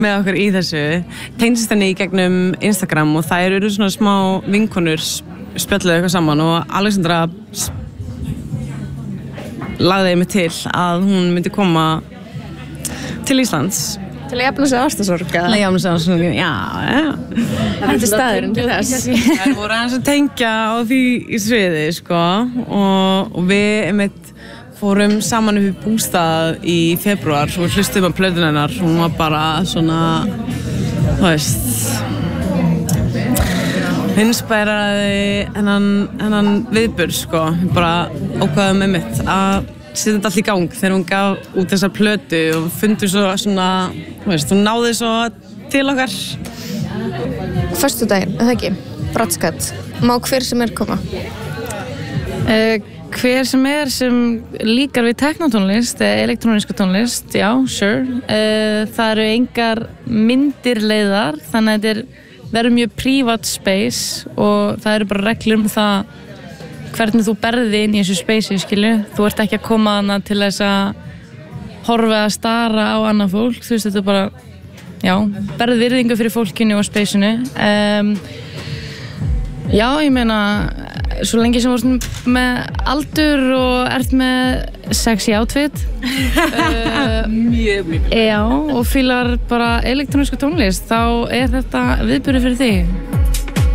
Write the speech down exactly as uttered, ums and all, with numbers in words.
með okkur í þessu tengdist henni í gegnum Instagram og þær eru svona smá vinkonur spjölluðu eitthvað saman og Alexandra lagði mig til að hún myndi koma til Íslands til að jafna sig ástarsorg til að jafna sig ástarsorg, já, já þetta er staðurinn til þess það voru aðeins að tengja á því í sviði sko og, og við einmitt fórum saman upp í bústað í febrúar og hlustum á plötuna hennar hún var bara svona þú veist inspiraði hennan, hennan viðburð sko bara ákvaðum einmitt að setja þetta allt í gang þegar hún gaf út þessa plötu og fundur svo svona, þú veist, hún náði svo til okkar. Föstudaginn, er það ekki? Bratskat. Má hver sem er koma? Uh, hver sem er sem líkar við teknotónlist eða elektróníska tónlist, já, sure. Uh, það eru engar myndirleiðar, þannig að þetta er, verður mjög private space og það eru bara reglur um það hvernig þú berði inn í þessu spacei, skilju. Þú ert ekki að koma hana til þess að horfa að stara á annað fólk. Þú veist, þetta er bara, já, berð virðingu fyrir fólkinu og spaceinu. Um, já, ég meina, svo lengi sem þú ert með aldur og ert með sexy outfit. uh, Mjög mjög. Já, og fílar bara elektróníska tónlist, þá er þetta viðburður fyrir þig.